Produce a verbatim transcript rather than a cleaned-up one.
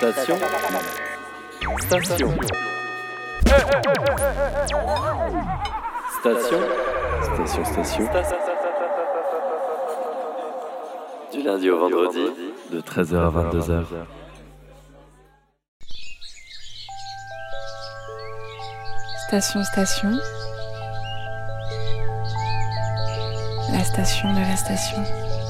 Station. Station. Station. Station, station. Du lundi au vendredi, de treize heures à vingt-deux heures. Station, station. La station de la station.